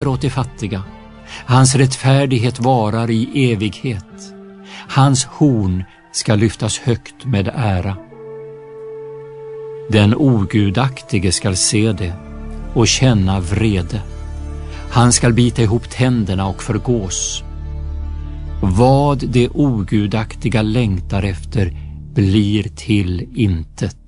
hjälper åt de fattiga. Hans rättfärdighet varar i evighet. Hans horn ska lyftas högt med ära. Den ogudaktige skall se det och känna vrede. Han skall bita ihop tänderna och förgås. Vad det ogudaktiga längtar efter blir till intet.